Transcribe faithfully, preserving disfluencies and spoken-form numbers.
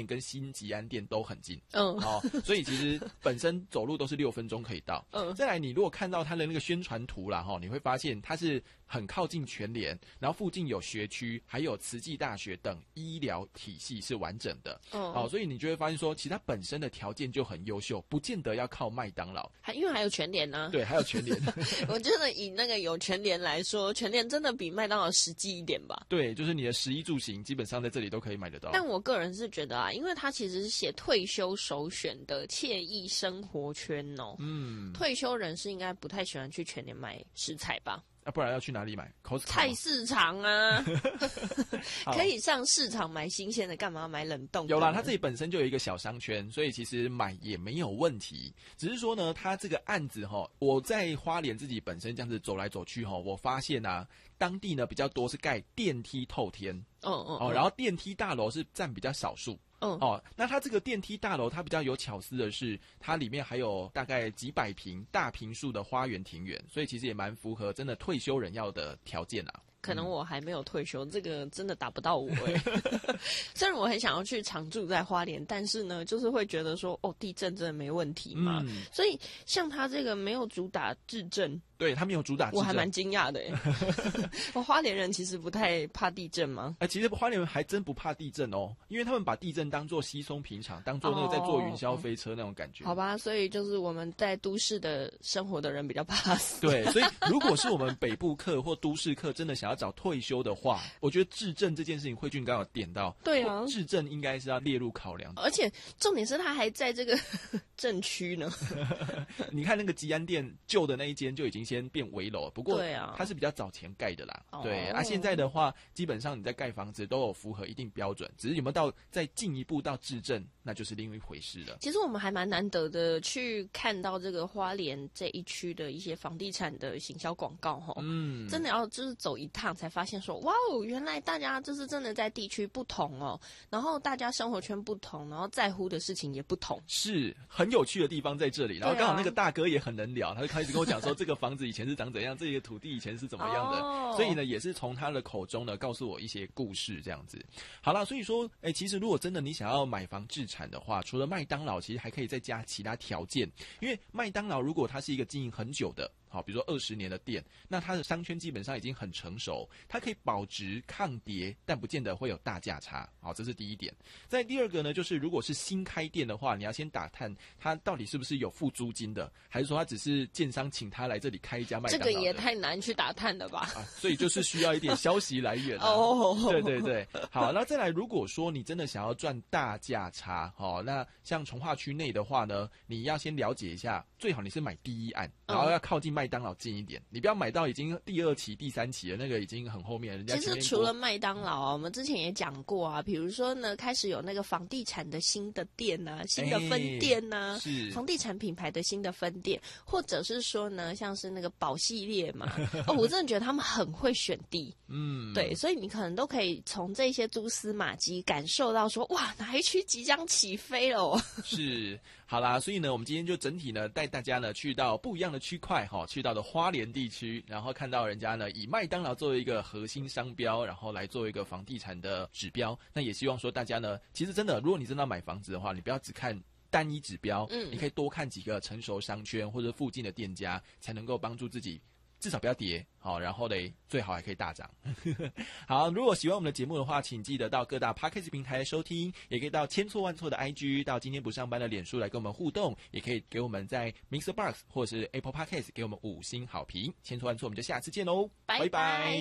跟新吉安店都很近， 嗯， 哦，所以其实本身走路都是六分钟可以到。 嗯， 再来，你如果看到它的那个宣传图啦，哈，你会发现它是很靠近全联，然后附近有学区，还有慈济大学等医疗体系是完整的。 嗯， 哦，所以你就会发现说，其实它本身的条件就很优秀，不见得要靠麦当劳。 还因为还有全联呢、啊。 对，还有全联。 我觉得以那个有全联来说，全联真的比麦当劳实际一点吧。 对，就是你的食衣住行基本上在这里都可以买得到。 但我个人是觉得啊，因为它其实是写退休首选的惬意生活圈哦。嗯，退休人士应该不太喜欢去全联买食材吧？ 啊，不然要去哪里买 ？Costco 菜市场啊，可以上市场买新鲜的，干嘛买冷冻的？ 有啦，它这里本身就有一个小商圈，所以其实买也没有问题。只是说呢，它这个案子齁，我在花莲自己本身这样子走来走去齁，我发现啊，当地呢比较多是盖电梯透天， 嗯嗯哦，然后电梯大楼是占比较少数。 嗯， 哦，那它这个电梯大楼，它比较有巧思的是，它里面还有大概几百坪大坪数的花园庭园，所以其实也蛮符合真的退休人要的条件啊。 可能我还没有退休，嗯、这个真的打不到我哎、欸。虽然我很想要去常住在花莲，但是呢，就是会觉得说，哦，地震真的没问题嘛。嗯、所以像他这个没有主打治震。 对，他没有主打治震， 我还蛮惊讶的耶。我花莲人其实不太怕地震吗？ 哎、欸，其实花莲人还真不怕地震哦，因为他们把地震当作稀松平常，当作那个在坐云霄飞车那种感觉。 哦、好吧，所以就是我们在都市的生活的人比较怕死。 对，所以如果是我们北部客或都市客真的想要找退休的话，我觉得治震这件事情，慧君刚好点到。 对啊， 治震应该是要列入考量。 而且重点是他还在这个镇区呢。 你看那个吉安店旧的那一间就已经先变危楼，不过对啊， 它是比较早前盖的啦。 哦、 对啊，现在的话，基本上你在盖房子都有符合一定标准，只是有没有到再进一步到治震，那就是另一回事了。 其实我们还蛮难得的去看到这个花莲这一区的一些房地产的行销广告齁，嗯，真的要就是走一趟才发现说，哇哦，原来大家就是真的在地区不同哦，然后大家生活圈不同，然后在乎的事情也不同， 是很有趣的地方在这里。然后刚好那个大哥也很能聊，他就开始跟我讲说，这个房子以前是长怎样，这个土地以前是怎么样的，哦、所以呢，也是从他的口中呢告诉我一些故事这样子。好啦，所以说，哎，其实如果真的你想要买房置产的话，除了麦当劳，其实还可以再加其他条件，因为麦当劳如果它是一个经营很久的。好，比如说二十年的店，那它的商圈基本上已经很成熟，它可以保值抗跌，但不见得会有大价差。好，这是第一点。再第二个呢，就是如果是新开店的话，你要先打探它到底是不是有付租金的，还是说它只是建商请他来这里开一家麦当劳的。 这个也太难去打探了吧？ 啊，所以就是需要一点消息来源、啊。 哦， 对对对，好，那再来，如果说你真的想要赚大价差，好，那像从化区内的话呢，你要先了解一下，最好你是买第一案，然后要靠近麦当劳近一点，你不要买到已经第二期、第三期了，那个已经很后面了。人家其实除了麦当劳啊，我们之前也讲过啊，比如说呢，开始有那个房地产的新的店啊，新的分店啊， 欸、是房地产品牌的新的分店，或者是说呢，像是那个宝系列嘛，哦，我真的觉得他们很会选地，嗯，对，所以你可能都可以从这些蛛丝马迹感受到说，哇，哪一区即将起飞了、哦。 是，好啦，所以呢，我们今天就整体呢带大家呢去到不一样的区块哈，去到的花莲地区，然后看到人家呢以麦当劳作为一个核心商标，然后来做一个房地产的指标。那也希望说大家呢，其实真的，如果你真的要买房子的话，你不要只看单一指标，嗯，你可以多看几个成熟商圈或者附近的店家，才能够帮助自己。至少不要跌，好，然后嘞，最好还可以大涨。好，如果喜欢我们的节目的话，请记得到各大 Podcast 平台收听，也可以到千错万错的 I G， 到今天不上班的脸书来跟我们互动，也可以给我们在 Mixer Box 或者是 Apple Podcast 给我们五星好评。千错万错，我们就下次见喽，拜拜。